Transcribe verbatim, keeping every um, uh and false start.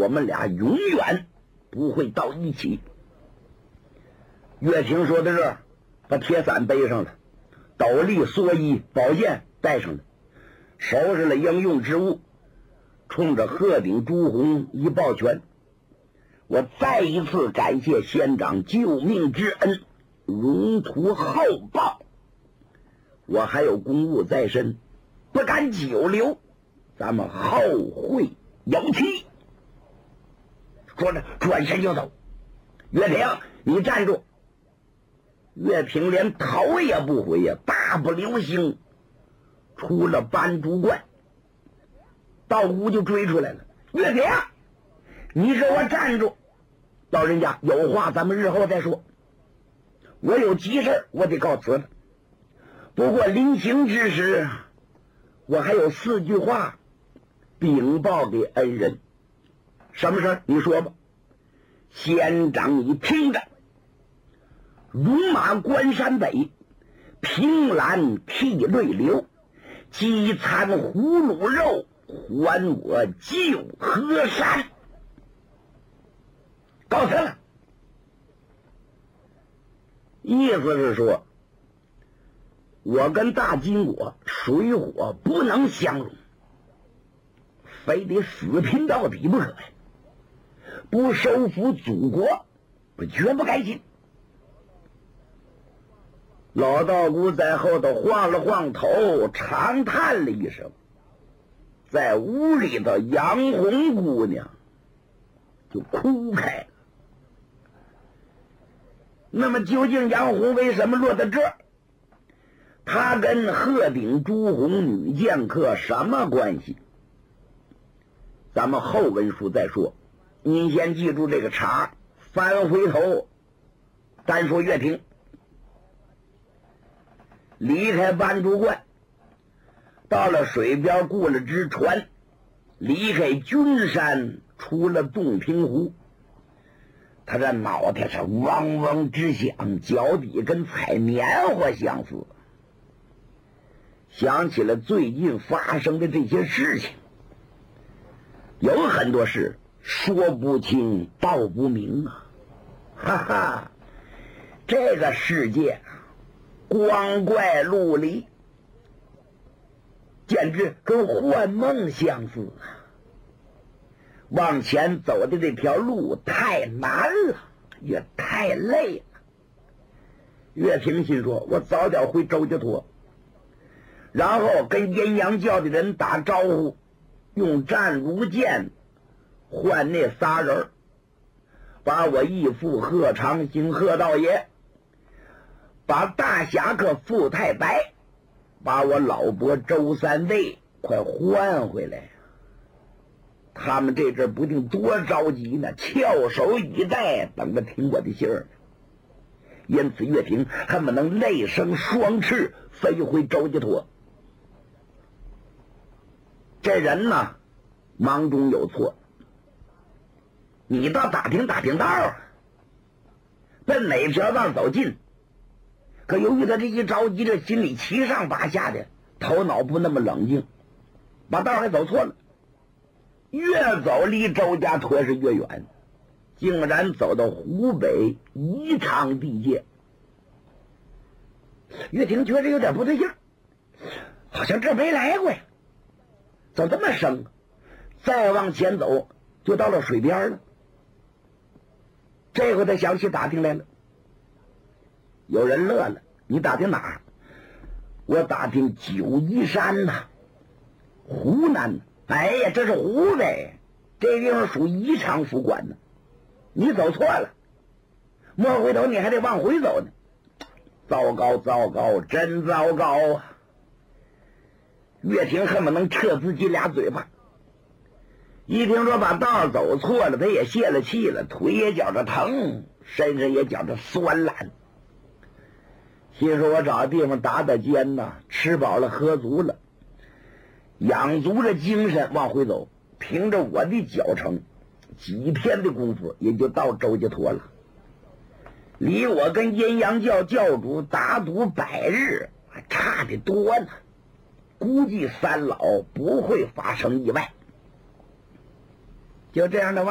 我们俩永远不会到一起。岳平说到这儿，把铁伞背上了，斗笠、蓑衣、宝剑带上了，收拾了应用之物，冲着鹤顶朱红一抱拳：我再一次感谢仙长救命之恩，荣图厚报。我还有公务在身，不敢久留，咱们后会有期。说着转身就走。岳平，你站住！岳平连头也不回呀，大步流星出了斑竹观，道姑就追出来了。岳平，你给我站住！老人家，有话咱们日后再说，我有急事我得告辞了。不过临行之时，我还有四句话禀报给恩人。什么事？你说吧。仙长你听着，戎马关山北，凭栏涕泪流，饥餐胡虏肉，还我救河山。告辞了。意思是说，我跟大金国水火不能相容，非得死拼到底不可呀！不收复祖国，我绝不甘心。老道姑在后头晃了晃头，长叹了一声。在屋里头，杨红姑娘就哭开了。那么究竟杨红为什么落到这儿？她跟鹤顶朱红女剑客什么关系？咱们后文书再说。您先记住这个茬，翻回头单说岳平。离开斑竹观，到了水边过了只船，离开君山，出了洞庭湖。他这脑袋上嗡嗡直响，脚底跟踩棉花相似，想起了最近发生的这些事情。有很多事说不清道不明啊，哈哈，这个世界光怪陆离，简直跟幻梦相似啊！往前走的这条路太难了，也太累了。岳平心说，我早点回周家坨，然后跟阴阳教的人打招呼，用战如剑换那仨人，把我义父贺长兴贺道爷，把大侠客傅太白，把我老伯周三位快换回来。他们这阵不定多着急呢，翘首以待，等着听我的信儿。因此岳平恨不能累生双翅飞回周家坨。这人呢，忙中有错，你倒打听打听道啊，奔哪条道走近。可由于他这一着急，这心里七上八下的，头脑不那么冷静，把道还走错了。越走离周家坨是越远，竟然走到湖北宜昌地界。岳平觉着有点不对劲，好像这没来过呀，怎么这么生？再往前走就到了水边了。这回他想起打听来了。有人乐了，你打听哪儿？我打听九嶷山呐，湖南。哎呀，这是湖北，这地方属宜昌府管呢。你走错了，莫回头你还得往回走呢。糟糕糟糕，真糟糕啊！岳平恨不能撤自己俩嘴巴。一听说把道走错了，他也泄了气了，腿也觉着疼，身上也觉着酸懒。心说我找个地方打打尖呐，吃饱了喝足了，养足了精神往回走，凭着我的脚程，几天的功夫也就到周家坨了。离我跟阴阳教教主打赌百日还差得多呢，估计三老不会发生意外。就这样的话。